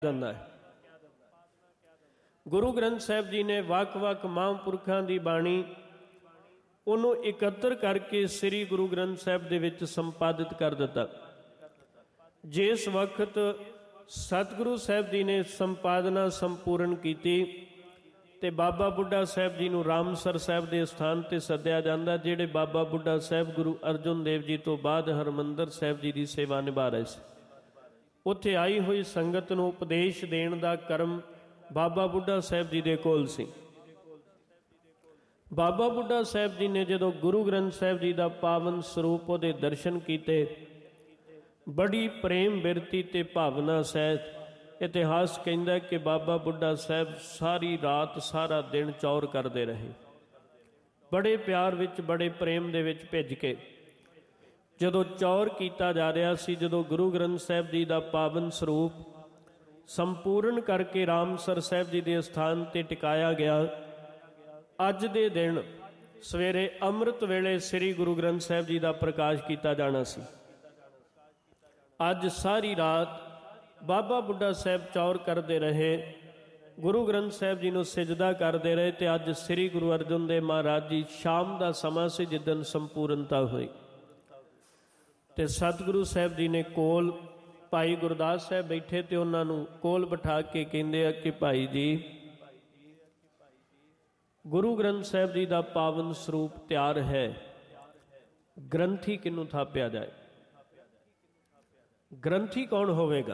ਜਾਂਦਾ ਹੈ। ਗੁਰੂ ਗ੍ਰੰਥ ਸਾਹਿਬ ਜੀ ਨੇ ਵੱਖ-ਵੱਖ ਮਹਾਂਪੁਰਖਾਂ ਦੀ ਬਾਣੀ ਉਹਨੂੰ ਇਕੱਤਰ ਕਰਕੇ ਸ੍ਰੀ ਗੁਰੂ ਗ੍ਰੰਥ ਸਾਹਿਬ ਦੇ ਵਿੱਚ ਸੰਪਾਦਿਤ ਕਰ ਦਿੱਤਾ। ਜਿਸ ਵਕਤ ਸਤਿਗੁਰੂ ਸਾਹਿਬ ਜੀ ਨੇ ਸੰਪਾਦਨਾ ਸੰਪੂਰਨ ਕੀਤੀ ਤੇ ਬਾਬਾ ਬੁੱਢਾ ਸਾਹਿਬ ਜੀ ਨੂੰ ਰਾਮਸਰ ਸਾਹਿਬ ਦੇ ਸਥਾਨ ਤੇ ਸੱਦਿਆ ਜਾਂਦਾ, ਜਿਹੜੇ ਬਾਬਾ ਬੁੱਢਾ ਸਾਹਿਬ ਗੁਰੂ ਅਰਜਨ ਦੇਵ ਜੀ ਤੋਂ ਬਾਅਦ ਹਰਮੰਦਰ ਸਾਹਿਬ ਜੀ ਦੀ ਸੇਵਾ ਨਿਭਾ ਰਹੇ ਸੀ। ਉੱਥੇ ਆਈ ਹੋਈ ਸੰਗਤ ਨੂੰ ਉਪਦੇਸ਼ ਦੇਣ ਦਾ ਕਰਮ ਬਾਬਾ ਬੁੱਢਾ ਸਾਹਿਬ ਜੀ ਦੇ ਕੋਲ ਸੀ। ਬਾਬਾ ਬੁੱਢਾ ਸਾਹਿਬ ਜੀ ਨੇ ਜਦੋਂ ਗੁਰੂ ਗ੍ਰੰਥ ਸਾਹਿਬ ਜੀ ਦਾ ਪਾਵਨ ਸਰੂਪ ਉਹਦੇ ਦਰਸ਼ਨ ਕੀਤੇ, ਬੜੀ ਪ੍ਰੇਮ ਬਿਰਤੀ ਤੇ ਭਾਵਨਾ ਸਹਿਤ ਇਤਿਹਾਸ ਕਹਿੰਦਾ ਕਿ ਬਾਬਾ ਬੁੱਢਾ ਸਾਹਿਬ ਸਾਰੀ ਰਾਤ ਸਾਰਾ ਦਿਨ ਚੌਰ ਕਰਦੇ ਰਹੇ, ਬੜੇ ਪਿਆਰ ਵਿੱਚ ਬੜੇ ਪ੍ਰੇਮ ਦੇ ਵਿੱਚ ਭਿੱਜ ਕੇ। ਜਦੋਂ ਚੌਰ ਕੀਤਾ ਜਾ ਰਿਹਾ ਸੀ, ਜਦੋਂ ਗੁਰੂ ਗ੍ਰੰਥ ਸਾਹਿਬ ਜੀ ਦਾ ਪਾਵਨ ਸਰੂਪ ਸੰਪੂਰਨ ਕਰਕੇ ਰਾਮਸਰ ਸਾਹਿਬ ਜੀ ਦੇ ਸਥਾਨ ਤੇ ਟਿਕਾਇਆ ਗਿਆ, ਅੱਜ ਦੇ ਦਿਨ ਸਵੇਰੇ ਅੰਮ੍ਰਿਤ ਵੇਲੇ ਸ੍ਰੀ ਗੁਰੂ ਗ੍ਰੰਥ ਸਾਹਿਬ ਜੀ ਦਾ ਪ੍ਰਕਾਸ਼ ਕੀਤਾ ਜਾਣਾ ਸੀ। ਅੱਜ ਸਾਰੀ ਰਾਤ ਬਾਬਾ ਬੁੱਢਾ ਸਾਹਿਬ ਚੌਰ ਕਰਦੇ ਰਹੇ, ਗੁਰੂ ਗ੍ਰੰਥ ਸਾਹਿਬ ਜੀ ਨੂੰ ਸਿਜਦਾ ਕਰਦੇ ਰਹੇ ਤੇ ਅੱਜ ਸ੍ਰੀ ਗੁਰੂ ਅਰਜਨ ਦੇਵ ਮਹਾਰਾਜ ਜੀ ਸ਼ਾਮ ਦਾ ਸਮਾਂ ਸੀ ਜਿੱਦਣ ਸੰਪੂਰਨਤਾ ਹੋਈ ਤੇ ਸਤਿਗੁਰੂ ਸਾਹਿਬ ਜੀ ਨੇ ਕੋਲ ਭਾਈ ਗੁਰਦਾਸ ਸਾਹਿਬ ਬੈਠੇ ਤੇ ਉਹਨਾਂ ਨੂੰ ਕੋਲ ਬਿਠਾ ਕੇ ਕਹਿੰਦੇ ਆ ਕਿ ਭਾਈ ਜੀ, ਗੁਰੂ ਗ੍ਰੰਥ ਸਾਹਿਬ ਜੀ ਦਾ ਪਾਵਨ ਸਰੂਪ ਤਿਆਰ ਹੈ, ਗ੍ਰੰਥੀ ਕਿਹਨੂੰ ਥਾਪਿਆ ਜਾਏ? ਗ੍ਰੰਥੀ ਕੌਣ ਹੋਵੇਗਾ?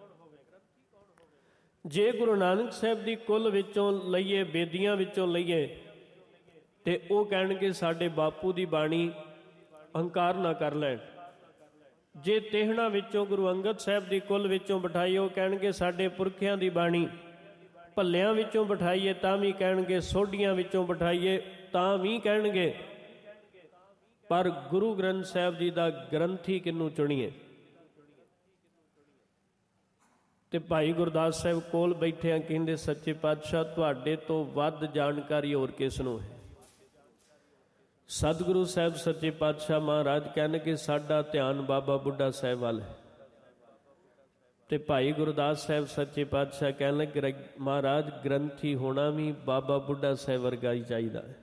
ਜੇ ਗੁਰੂ ਨਾਨਕ ਸਾਹਿਬ ਦੀ ਕੁਲ ਵਿੱਚੋਂ ਲਈਏ, ਬੇਦੀਆਂ ਵਿੱਚੋਂ ਲਈਏ, ਤੇ ਉਹ ਕਹਿਣਗੇ ਸਾਡੇ ਬਾਪੂ ਦੀ ਬਾਣੀ, ਅਹੰਕਾਰ ਨਾ ਕਰ ਲੈਣ। ਜੇ ਤੇਹਣਾ ਵਿੱਚੋਂ ਗੁਰੂ ਅੰਗਦ ਸਾਹਿਬ ਦੀ ਕੁਲ ਵਿੱਚੋਂ ਬਿਠਾਈ, ਉਹ ਕਹਿਣਗੇ ਸਾਡੇ ਪੁਰਖਿਆਂ ਦੀ ਬਾਣੀ। ਭੱਲਿਆਂ ਵਿੱਚੋਂ ਬਿਠਾਈਏ ਤਾਂ ਵੀ ਕਹਿਣਗੇ, ਸੋਢੀਆਂ ਵਿੱਚੋਂ ਬਿਠਾਈਏ ਤਾਂ ਵੀ ਕਹਿਣਗੇ, ਪਰ ਗੁਰੂ ਗ੍ਰੰਥ ਸਾਹਿਬ ਜੀ ਦਾ ਗ੍ਰੰਥੀ ਕਿਹਨੂੰ ਚੁਣੀਏ? ਤੇ ਭਾਈ ਗੁਰਦਾਸ ਸਾਹਿਬ ਕੋਲ ਬੈਠਿਆਂ ਕਹਿੰਦੇ, ਸੱਚੇ ਪਾਤਸ਼ਾਹ ਤੁਹਾਡੇ ਤੋਂ ਵੱਧ ਜਾਣਕਾਰੀ ਹੋਰ ਕਿਸ ਨੂੰ ਹੈ? ਸਤਿਗੁਰੂ ਸਾਹਿਬ ਸੱਚੇ ਪਾਤਸ਼ਾਹ ਮਹਾਰਾਜ ਕਹਿਣਗੇ ਸਾਡਾ ਧਿਆਨ ਬਾਬਾ ਬੁੱਢਾ ਸਾਹਿਬ ਵੱਲ ਹੈ। ਤੇ ਭਾਈ ਗੁਰਦਾਸ ਸਾਹਿਬ ਸੱਚੇ ਪਾਤਸ਼ਾਹ ਕਹਿਣ ਲੱਗੇ, ਮਹਾਰਾਜ ਗ੍ਰੰਥੀ ਹੋਣਾ ਵੀ ਬਾਬਾ ਬੁੱਢਾ ਸਾਹਿਬ ਵਰਗਾ ਹੀ ਚਾਹੀਦਾ ਹੈ।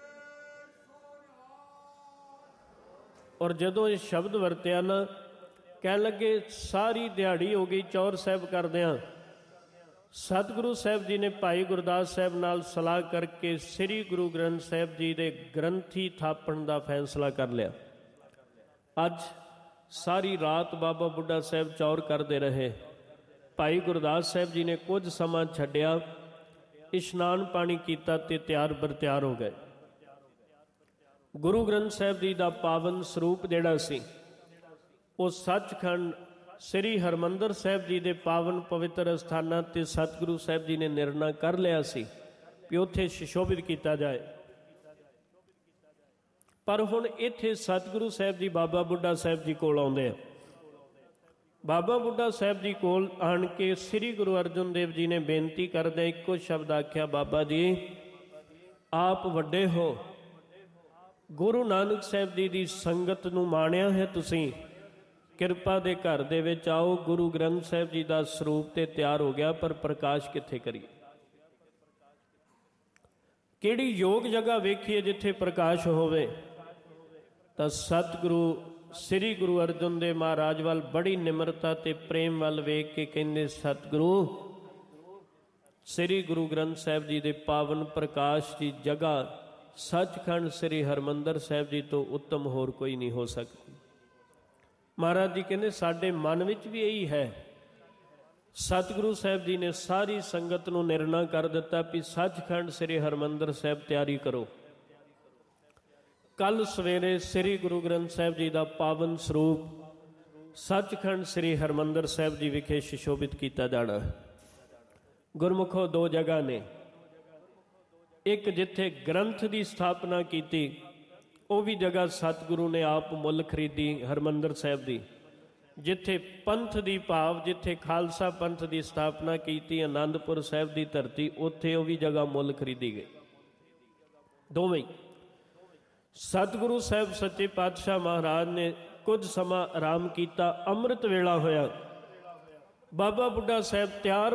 ਔਰ ਜਦੋਂ ਇਹ ਸ਼ਬਦ ਵਰਤਿਆ ਨਾ, ਕਹਿਣ ਲੱਗੇ ਸਾਰੀ ਦਿਹਾੜੀ ਹੋ ਗਈ ਚੌਰ ਸਾਹਿਬ ਕਰਦਿਆਂ। ਸਤਿਗੁਰੂ ਸਾਹਿਬ ਜੀ ਨੇ ਭਾਈ ਗੁਰਦਾਸ ਸਾਹਿਬ ਨਾਲ ਸਲਾਹ ਕਰਕੇ ਸ੍ਰੀ ਗੁਰੂ ਗ੍ਰੰਥ ਸਾਹਿਬ ਜੀ ਦੇ ਗ੍ਰੰਥੀ ਥਾਪਣ ਦਾ ਫੈਸਲਾ ਕਰ ਲਿਆ। ਅੱਜ ਸਾਰੀ ਰਾਤ ਬਾਬਾ ਬੁੱਢਾ ਸਾਹਿਬ ਚੌਰ ਕਰਦੇ ਰਹੇ। ਭਾਈ ਗੁਰਦਾਸ ਸਾਹਿਬ ਜੀ ਨੇ ਕੁਝ ਸਮਾਂ ਛੱਡਿਆ, ਇਸ਼ਨਾਨ ਪਾਣੀ ਕੀਤਾ ਤੇ ਤਿਆਰ ਬਰ ਤਿਆਰ ਹੋ ਗਏ। ਗੁਰੂ ਗ੍ਰੰਥ ਸਾਹਿਬ ਜੀ ਦਾ ਪਾਵਨ ਸਰੂਪ ਜਿਹੜਾ ਸੀ, ਉਹ ਸੱਚਖੰਡ ਸ੍ਰੀ ਹਰਮੰਦਰ ਸਾਹਿਬ ਜੀ ਦੇ ਪਾਵਨ ਪਵਿੱਤਰ ਸਥਾਨਾਂ ਤੇ ਸਤਿਗੁਰੂ ਸਾਹਿਬ ਜੀ ਨੇ ਨਿਰਣਾ ਕਰ ਲਿਆ ਸੀ ਕਿ ਉੱਥੇ ਸੁਸ਼ੋਭਿਤ ਕੀਤਾ ਜਾਏ। ਪਰ ਹੁਣ ਇੱਥੇ ਸਤਿਗੁਰੂ ਸਾਹਿਬ ਜੀ ਬਾਬਾ ਬੁੱਢਾ ਸਾਹਿਬ ਜੀ ਕੋਲ ਆਉਂਦੇ ਆ। ਬਾਬਾ ਬੁੱਢਾ ਸਾਹਿਬ ਜੀ ਕੋਲ ਆਣ ਕੇ ਸ੍ਰੀ ਗੁਰੂ ਅਰਜਨ ਦੇਵ ਜੀ ਨੇ ਬੇਨਤੀ ਕਰਦੇ ਇੱਕੋ ਸ਼ਬਦ ਆਖਿਆ, ਬਾਬਾ ਜੀ ਆਪ ਵੱਡੇ ਹੋ, ਗੁਰੂ ਨਾਨਕ ਸਾਹਿਬ ਜੀ ਦੀ ਸੰਗਤ ਨੂੰ ਮਾਣਿਆ ਹੈ ਤੁਸੀਂ, ਕਿਰਪਾ ਦੇ ਘਰ ਦੇ ਵਿੱਚ ਆਓ। ਗੁਰੂ ਗ੍ਰੰਥ ਸਾਹਿਬ ਜੀ ਦਾ ਸਰੂਪ ਤੇ ਤਿਆਰ ਹੋ ਗਿਆ, ਪਰ ਪ੍ਰਕਾਸ਼ ਕਿੱਥੇ ਕਰੀਏ? ਕਿਹੜੀ ਯੋਗ ਜਗ੍ਹਾ ਵੇਖੀਏ ਜਿੱਥੇ ਪ੍ਰਕਾਸ਼ ਹੋਵੇ? ਤਾਂ ਸਤਿਗੁਰੂ ਸ੍ਰੀ ਗੁਰੂ ਅਰਜਨ ਦੇਵ ਮਹਾਰਾਜ ਵੱਲ ਬੜੀ ਨਿਮਰਤਾ ਤੇ ਪ੍ਰੇਮ ਵੱਲ ਵੇਖ ਕੇ ਕਹਿੰਦੇ, ਸਤਿਗੁਰੂ ਸ੍ਰੀ ਗੁਰੂ ਗ੍ਰੰਥ ਸਾਹਿਬ ਜੀ ਦੇ ਪਾਵਨ ਪ੍ਰਕਾਸ਼ ਦੀ ਜਗ੍ਹਾ ਸੱਚਖੰਡ ਸ੍ਰੀ ਹਰਮੰਦਰ ਸਾਹਿਬ ਜੀ ਤੋਂ ਉੱਤਮ ਹੋਰ ਕੋਈ ਨਹੀਂ ਹੋ ਸਕਦੀ। ਮਹਾਰਾਜ ਜੀ ਕਹਿੰਦੇ ਸਾਡੇ ਮਨ ਵਿੱਚ ਵੀ ਇਹੀ ਹੈ। ਸਤਿਗੁਰੂ ਸਾਹਿਬ ਜੀ ਨੇ ਸਾਰੀ ਸੰਗਤ ਨੂੰ ਨਿਰਣਾ ਕਰ ਦਿੱਤਾ ਵੀ ਸੱਚਖੰਡ ਸ੍ਰੀ ਹਰਮੰਦਰ ਸਾਹਿਬ ਤਿਆਰੀ ਕਰੋ। ਕੱਲ ਸਵੇਰੇ ਸ੍ਰੀ ਗੁਰੂ ਗ੍ਰੰਥ ਸਾਹਿਬ ਜੀ ਦਾ ਪਾਵਨ ਸਰੂਪ ਸੱਚਖੰਡ ਸ੍ਰੀ ਹਰਮੰਦਰ ਸਾਹਿਬ ਜੀ ਵਿਖੇ ਸੁਸ਼ੋਭਿਤ ਕੀਤਾ ਜਾਣਾ। ਗੁਰਮੁਖੋ ਦੋ ਜਗ੍ਹਾ ਨੇ, ਇੱਕ ਜਿੱਥੇ ਗ੍ਰੰਥ ਦੀ ਸਥਾਪਨਾ ਕੀਤੀ, ਉਹ ਵੀ ਜਗ੍ਹਾ ਸਤਿਗੁਰੂ ਨੇ ਆਪ ਮੁੱਲ ਖਰੀਦੀ ਹਰਮੰਦਰ ਸਾਹਿਬ ਦੀ। ਜਿੱਥੇ ਪੰਥ ਦੀ ਭਾਵ, ਜਿੱਥੇ ਖਾਲਸਾ ਪੰਥ ਦੀ ਸਥਾਪਨਾ ਕੀਤੀ ਆਨੰਦਪੁਰ ਸਾਹਿਬ ਦੀ ਧਰਤੀ, ਉੱਥੇ ਉਹ ਵੀ ਜਗ੍ਹਾ ਮੁੱਲ ਖਰੀਦੀ ਗਈ। ਦੋਵੇਂ ਸਤਿਗੁਰੂ ਸਾਹਿਬ ਸੱਚੇ ਪਾਤਸ਼ਾਹ ਮਹਾਰਾਜ ਨੇ ਕੁਝ ਸਮਾਂ ਆਰਾਮ ਕੀਤਾ। ਅੰਮ੍ਰਿਤ ਵੇਲਾ ਹੋਇਆ, ਬਾਬਾ ਬੁੱਢਾ ਸਾਹਿਬ ਤਿਆਰ